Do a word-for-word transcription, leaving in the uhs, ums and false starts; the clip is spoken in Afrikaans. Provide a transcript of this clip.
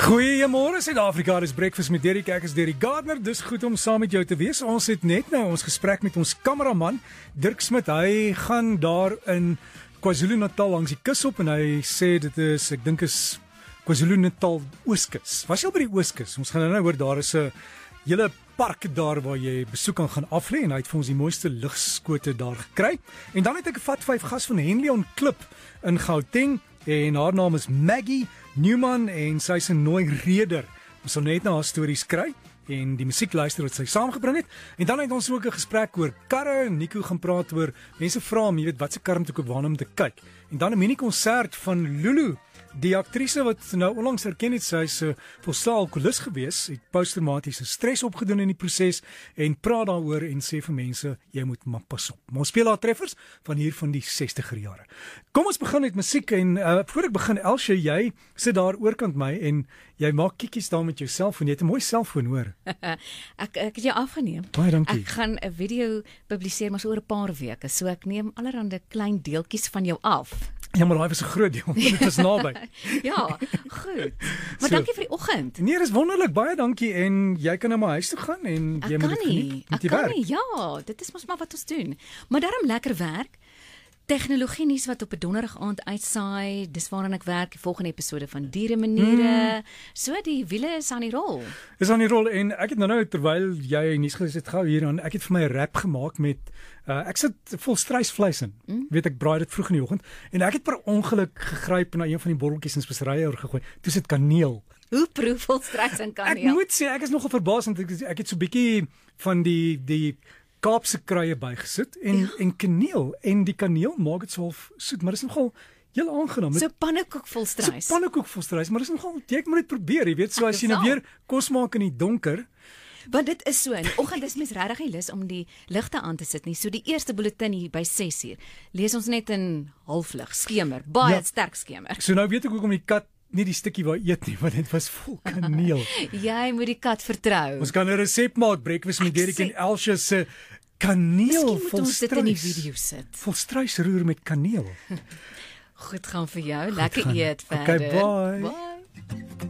Goeiemôre Suid-Afrika, dis Breakfast met Derrick, ek is Derrick Gardner. Dis goed om saam met jou te wees. Ons het net nou ons gesprek met ons kameraman Dirk Smit. Hy gaan daar in KwaZulu-Natal langs die kus op en hy sê dit is, ek dink is KwaZulu-Natal Ooskus. Was jy al by die Ooskus? Ons gaan nou hoor daar is 'n hele park daar waar jy besoek kan gaan aflê en hy het vir ons die mooiste ligskote daar gekry. En dan het ek 'n vat vyf gas van Henley on Klip in Gauteng en haar naam is Maggie Newman en sy's 'n nooi reder. Ons sal net na haar stories kry en die musiek luister wat sy saamgebring het. En dan het ons ook 'n gesprek oor karre. Nico gaan praat oor mense vra hom, jy weet, wat se kar om te koop, waarna om te kyk. En dan 'n mini konsert van Lulu, die aktrise wat nou onlangs erken het sy's 'n uh, volslae alkoholist gewees, het posttraumatiese stres opgedoen in die proses en praat daaroor en sê vir mense jy moet maar pas op. Maar ons speel haar treffers van hier van die sestiger jare. Kom ons begin met musiek en uh, voor ek begin, Elsje, jy sit daar oorkant my en jy maak kiekies daar met jou selfoon. Jy het 'n mooi selfoon, hoor. ek ek het jou afgeneem. Baie dankie. Ek gaan 'n video publiseer maar so oor 'n paar weke. So ek neem allerhande klein deeltjies van jou af. Ja, maar daai was 'n groot deel. Dit was naby. Ja, goed. Maar So. dankie vir die oggend. Nee, dis wonderlik. Baie dankie en jy kan na my huis toe gaan en jy Ek moet kan dit nie. geniet met Ek die kan werk. nie. Ja, dit is mos maar wat ons doen. Maar daarom lekker werk. Tegnologie nuus wat op 'n donderdag aand uitsaai. Dis waaraan ek werk. Die volgende episode van Diere Maniere. Mm. So die wiele is aan die rol. Is aan die rol en ek het nou nou terwyl jy nuus gelees het gou hier aan, ek het vir my 'n rap gemaak met uh, ek sit vol struisvleis in. Mm. Weet ek braai dit vroeg in die oggend en ek het per ongeluk gegryp na een van die botteltjies in speserye oorgegooi. Toe sit kaneel. Hoe proef vol stres en kaneel? Ek moet sê ek is nogal verbaas want ek, ek het so 'n bietjie van die die Kaapse kruie bygesit en ja. en kaneel en die kaneel maak dit so half soet, maar dit is nogal heel aangenaam. So pannekoek vol So stres. pannekoek vol struis, maar dit is nogal jy moet dit probeer, jy weet, so as jy nou Ek sal. weer kos maak in die donker. Want dit is so, in die oggend is mens regtig nie lus om die ligte aan te sit nie. So die eerste bulletin hier by ses uur lees ons net in halflig, skemer, baie Ja. sterk skemer. So nou weet ek hoekom die kat nie die stukkie wou eet nie, want dit was vol kaneel. Jy moet die kat vertrou. Ons kan 'n resep maak, Breakfast met Ek Derrick en sê- Elsje se kaneel Miskien moet vol ons dit in die struis. video sit. Vol struisroer met kaneel. Goed gaan vir jou. Lekker gaan. eet Okay, verder. bye. Bye.